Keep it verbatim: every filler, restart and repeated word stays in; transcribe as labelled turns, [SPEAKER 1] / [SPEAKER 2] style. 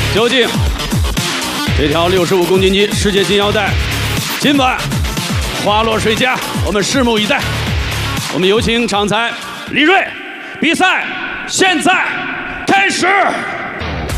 [SPEAKER 1] 究竟这条六十五公斤级世界金腰带今晚花落谁家？我们拭目以待。我们有请场裁李锐，比赛现在开始。